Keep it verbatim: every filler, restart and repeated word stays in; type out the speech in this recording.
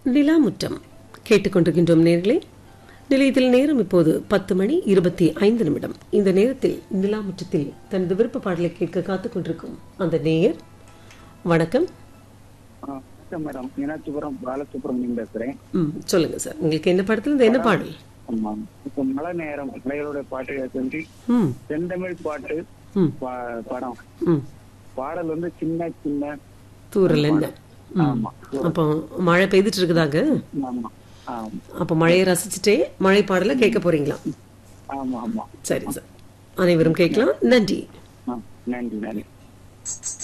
நிலாமுற்றம் கேட்டுக்கொண்டிருக்கின்றோம் நேர்களே. நிலையத்தில் நேரம் இப்போது பத்து மணி இருபத்தி ஐந்து நிமிடம். இந்த நேரத்தில் நிலாமுற்றத்தில் தனது விருப்ப பாடலை கேட்க காத்துக் கொண்டிருக்கும் அந்த நேயர். வணக்கம். மேடம், மீனாட்சிபுரம் பாலசுப்ரமணியம் பேசுறேன். ம் சொல்லுங்க சார், உங்களுக்கு என்ன படத்துல இருந்து என்ன பாடல்? ஆமா, இப்ப மழை நேரம் பிள்ளைகளுடைய பாட்டு சொல்லி ம் செந்தமிழ் பாட்டு ம் பா- படம் ம் பாடல் வந்து சின்ன சின்ன தூரல் என்ன? ம். ஆமா அப்போ மழை பெய்துட்டு இருக்குதாங்க. ஆமா ஆமா அப்போ மழையை ரசிச்சுட்டே மழை பாடலை கேட்க போறீங்களா? ஆமா ஆமா சரி சார், அனைவரும் கேட்கலாம். நன்றி. ஆ, நன்றி நன்றி.